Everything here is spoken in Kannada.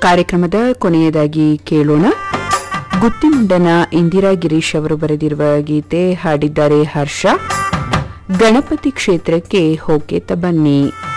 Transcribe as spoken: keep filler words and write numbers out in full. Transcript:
ಕಾರ್ಯಕ್ರಮದ ಕೊನೆಯದಾಗಿ ಕೇಳೋಣ. ಗುತ್ತಿಮುಂಡನ ಇಂದಿರಾ ಗಿರೀಶ್ ಅವರು ಬರೆದಿರುವ ಗೀತೆ ಹಾಡಿದ್ದಾರೆ ಹರ್ಷ. ಗಣಪತಿ ಕ್ಷೇತ್ರಕ್ಕೆ ಹೋಗೆತ ಬನ್ನಿ.